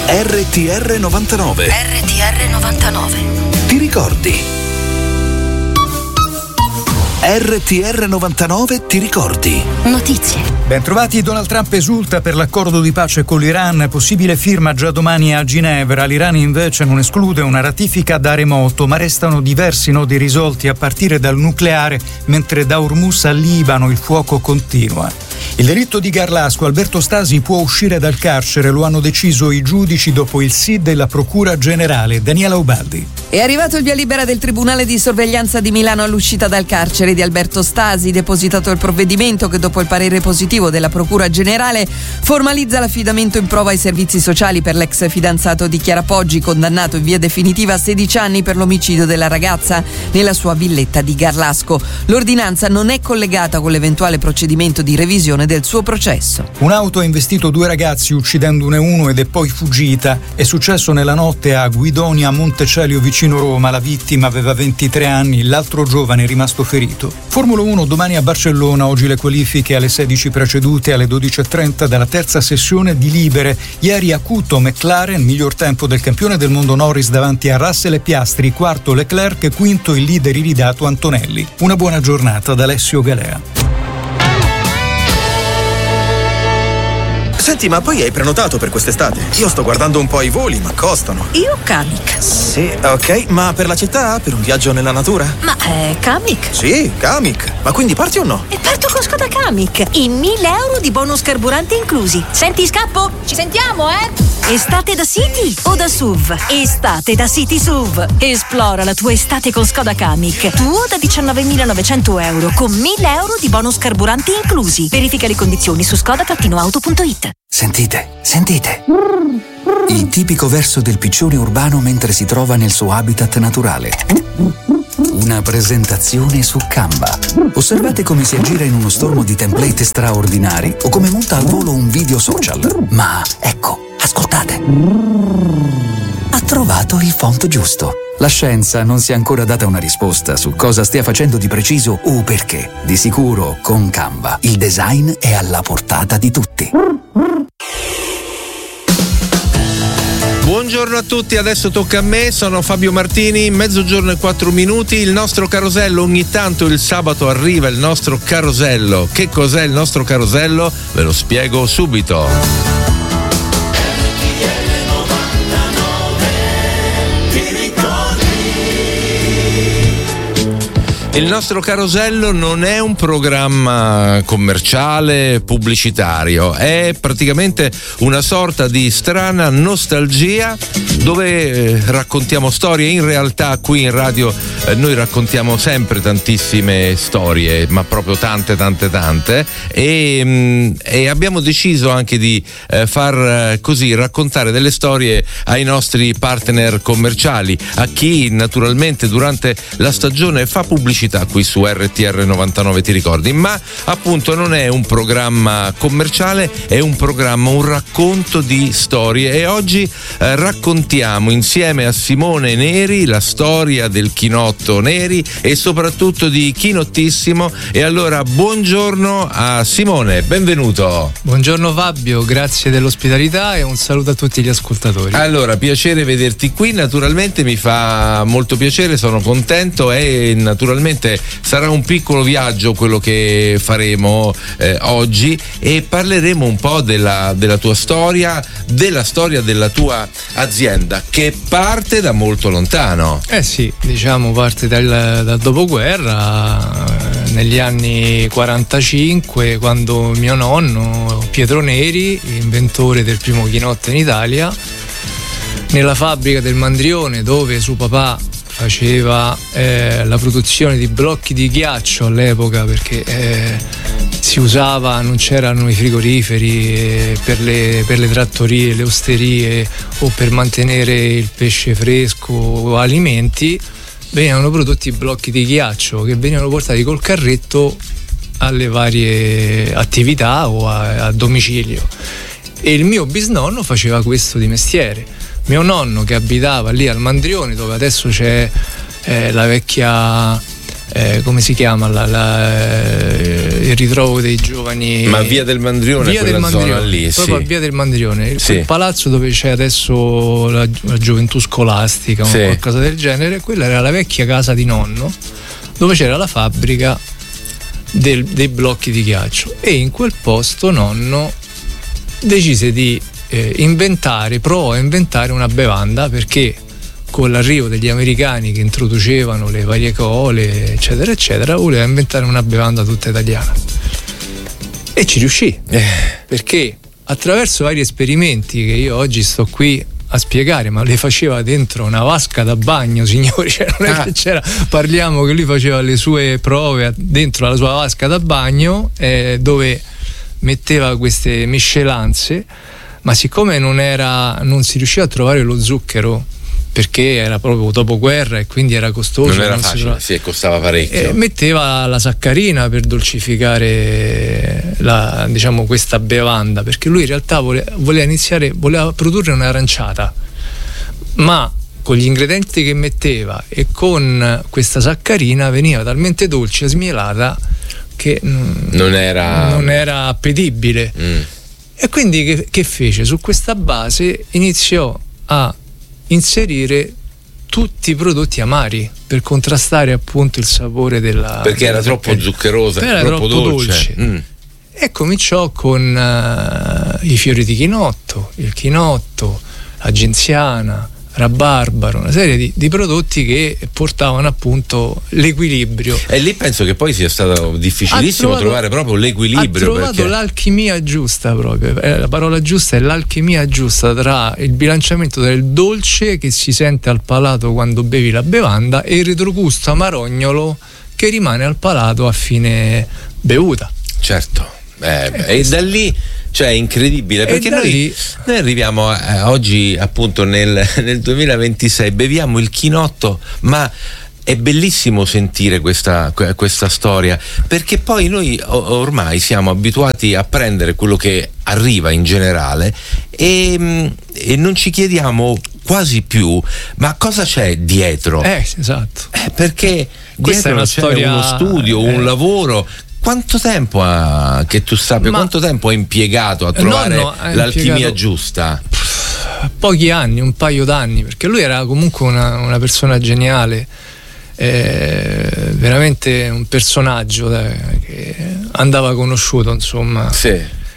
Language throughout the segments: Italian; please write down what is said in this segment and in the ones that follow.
RTR 99. RTR 99. Ti ricordi? RTR 99 ti ricordi? Notizie. Bentrovati. Donald Trump esulta per l'accordo di pace con l'Iran, possibile firma già domani a Ginevra. L'Iran invece non esclude una ratifica da remoto, ma restano diversi nodi irrisolti a partire dal nucleare, mentre da Hormuz al Libano il fuoco continua. Il delitto di Garlasco, Alberto Stasi può uscire dal carcere, lo hanno deciso i giudici dopo il sì della Procura Generale. Daniela Ubaldi. È arrivato il via libera del Tribunale di Sorveglianza di Milano all'uscita dal carcere di Alberto Stasi, depositato il provvedimento che dopo il parere positivo della Procura Generale formalizza l'affidamento in prova ai servizi sociali per l'ex fidanzato di Chiara Poggi, condannato in via definitiva a 16 anni per l'omicidio della ragazza nella sua villetta di Garlasco. L'ordinanza non è collegata con l'eventuale procedimento di revisione del suo processo. Un'auto ha investito 2 ragazzi uccidendone uno ed è poi fuggita. È successo nella notte a Guidonia, Montecelio vicino Roma. La vittima aveva 23 anni, l'altro giovane è rimasto ferito. Formula 1 domani a Barcellona, oggi le qualifiche alle 16 precedute alle 12.30 dalla terza sessione di libere. Ieri acuto McLaren, miglior tempo del campione del mondo Norris davanti a Russell e Piastri, quarto Leclerc e quinto il leader iridato Antonelli. Una buona giornata da Alessio Galea. Senti, ma poi hai prenotato per quest'estate? Io sto guardando un po' i voli, ma costano. Io Kamiq. Sì, ok, ma per la città? Per un viaggio nella natura? Ma Kamiq? Sì, Kamiq. Ma quindi parti o no? E parto con Skoda Kamiq. I 1.000 euro di bonus carburante inclusi. Senti, scappo? Ci sentiamo, Estate da City o da SUV? Estate da City SUV. Esplora la tua estate con Skoda Kamiq. Tuo da 19.900 euro con 1.000 euro di bonus carburanti inclusi. Verifica le condizioni su skoda-auto.it. Sentite. Il tipico verso del piccione urbano mentre si trova nel suo habitat naturale. Una presentazione su Canva. Osservate come si aggira in uno stormo di template straordinari o come monta al volo un video social. Ma ecco, ascoltate. Ha trovato il font giusto. La scienza non si è ancora data una risposta su cosa stia facendo di preciso o perché. Di sicuro, con Canva, il design è alla portata di tutti. Buongiorno a tutti, adesso tocca a me, sono Fabio Martini, 12:04, il nostro carosello, ogni tanto il sabato arriva il nostro carosello. Che cos'è il nostro carosello? Ve lo spiego subito. Il nostro carosello non è un programma commerciale, pubblicitario, è praticamente una sorta di strana nostalgia dove raccontiamo storie. In realtà qui in radio noi raccontiamo sempre tantissime storie, ma proprio tante e abbiamo deciso anche di far così raccontare delle storie ai nostri partner commerciali, a chi naturalmente durante la stagione fa pubblicità qui su RTR 99 ti ricordi, ma appunto non è un programma commerciale, è un programma, un racconto di storie e oggi raccontiamo insieme a Simone Neri la storia del chinotto Neri e soprattutto di Chinottissimo. E allora buongiorno a Simone, benvenuto. Buongiorno Fabio, grazie dell'ospitalità e un saluto a tutti gli ascoltatori. Allora, piacere vederti qui, naturalmente mi fa molto piacere, sono contento e naturalmente sarà un piccolo viaggio quello che faremo oggi e parleremo un po' della tua storia, della storia della tua azienda che parte da molto lontano. Sì, diciamo parte dal dopoguerra, negli anni 45, quando mio nonno Pietro Neri, inventore del primo chinotto in Italia, nella fabbrica del Mandrione dove suo papà faceva la produzione di blocchi di ghiaccio all'epoca, perché si usava, non c'erano i frigoriferi per le trattorie, le osterie o per mantenere il pesce fresco o alimenti, venivano prodotti blocchi di ghiaccio che venivano portati col carretto alle varie attività o a domicilio. E il mio bisnonno faceva questo di mestiere. Mio nonno, che abitava lì al Mandrione, dove adesso c'è la vecchia come si chiama il ritrovo dei giovani. Ma via del Mandrione, via quella del Mandrione, zona lì, proprio sì. a via del Mandrione, Sì. quel palazzo dove c'è adesso la gioventù scolastica o Sì. qualcosa del genere. Quella era la vecchia casa di nonno, dove c'era la fabbrica dei blocchi di ghiaccio, e in quel posto nonno decise di provò a inventare una bevanda, perché con l'arrivo degli americani che introducevano le varie cole eccetera eccetera, voleva inventare una bevanda tutta italiana, e ci riuscì, perché attraverso vari esperimenti che io oggi sto qui a spiegare, ma le faceva dentro una vasca da bagno, signori, cioè non è che c'era, parliamo che lui faceva le sue prove dentro la sua vasca da bagno, dove metteva queste miscelanze, ma siccome non si riusciva a trovare lo zucchero, perché era proprio dopoguerra e quindi era costoso, non era facile, sì, costava parecchio, metteva la saccarina per dolcificare diciamo questa bevanda, perché lui in realtà voleva produrre un'aranciata, ma con gli ingredienti che metteva e con questa saccarina veniva talmente dolce e smielata che non era appetibile. E quindi che fece? Su questa base iniziò a inserire tutti i prodotti amari per contrastare appunto il sapore perché era troppo zuccherosa, era troppo dolce. E cominciò con i fiori di chinotto, il chinotto, la genziana, rabarbaro, una serie di prodotti che portavano appunto l'equilibrio. E lì penso che poi sia stato difficilissimo trovare proprio l'equilibrio. Ha trovato l'alchimia giusta, proprio la parola giusta è l'alchimia giusta tra il bilanciamento del dolce che si sente al palato quando bevi la bevanda e il retrogusto amarognolo che rimane al palato a fine bevuta. Certo. E da lì, cioè, è incredibile, perché noi arriviamo oggi appunto nel 2026, beviamo il chinotto, ma è bellissimo sentire questa storia, perché poi noi ormai siamo abituati a prendere quello che arriva in generale e non ci chiediamo quasi più ma cosa c'è dietro. Esatto. Perché questa dietro è una storia, uno studio, un lavoro. Quanto tempo che tu sappia, quanto tempo ha impiegato a trovare l'alchimia giusta? Pochi anni, un paio d'anni, perché lui era comunque una persona geniale, veramente un personaggio che andava conosciuto, insomma. Sì.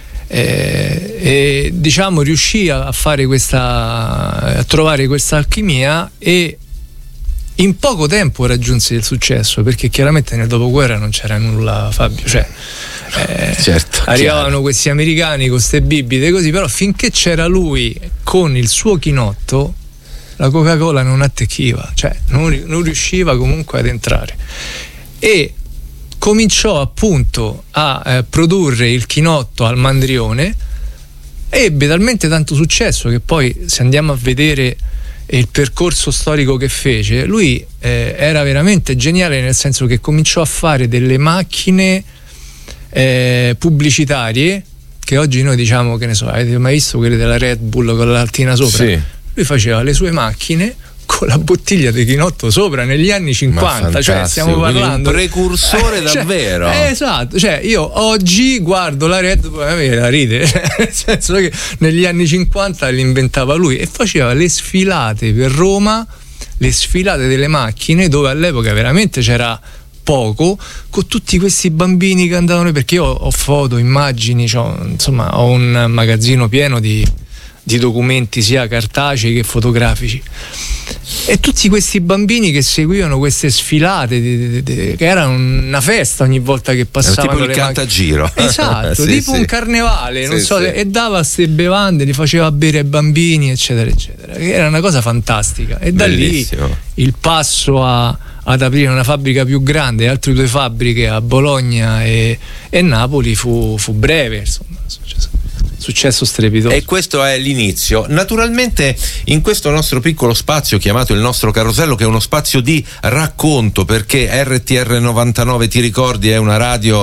E diciamo riuscì a fare a trovare questa alchimia, e in poco tempo raggiunse il successo, perché chiaramente nel dopoguerra non c'era nulla, Fabio, cioè certo, arrivavano chiaro. Questi americani con ste bibite così, però finché c'era lui con il suo chinotto la Coca-Cola non attecchiva, cioè non riusciva comunque ad entrare, e cominciò appunto a produrre il chinotto al Mandrione, ebbe talmente tanto successo che poi, se andiamo a vedere il percorso storico che fece, lui era veramente geniale, nel senso che cominciò a fare delle macchine pubblicitarie che oggi noi diciamo, che ne so, avete mai visto quelle della Red Bull con l'altina sopra? Sì. Lui faceva le sue macchine con la bottiglia di chinotto sopra negli anni 50, cioè stiamo parlando un precursore davvero. Esatto, cioè io oggi guardo la Red Bull e la ride, nel senso che negli anni 50 l'inventava lui e faceva le sfilate per Roma, le sfilate delle macchine, dove all'epoca veramente c'era poco, con tutti questi bambini che andavano, perché io ho foto, immagini, insomma ho un magazzino pieno di documenti sia cartacei che fotografici, e tutti questi bambini che seguivano queste sfilate che erano una festa ogni volta che passavano, tipo il cantagiro. Esatto, sì, tipo un carnevale, non so, e dava queste bevande, li faceva bere ai bambini eccetera eccetera, che era una cosa fantastica, e da bellissimo. Lì il passo ad aprire una fabbrica più grande e altre 2 fabbriche a Bologna e Napoli fu breve, insomma, successo strepitoso. E questo è l'inizio. Naturalmente in questo nostro piccolo spazio chiamato il nostro carosello, che è uno spazio di racconto, perché RTR 99, ti ricordi, è una radio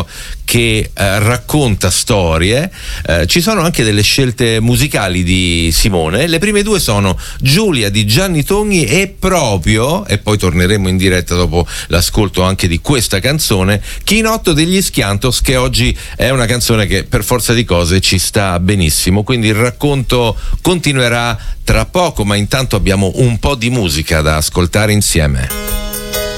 che racconta storie. Ci sono anche delle scelte musicali di Simone. Le prime due sono Giulia di Gianni Togni e proprio, e poi torneremo in diretta dopo l'ascolto anche di questa canzone, Chinotto degli Schiantos, che oggi è una canzone che per forza di cose ci sta benissimo. Quindi il racconto continuerà tra poco, ma intanto abbiamo un po' di musica da ascoltare insieme.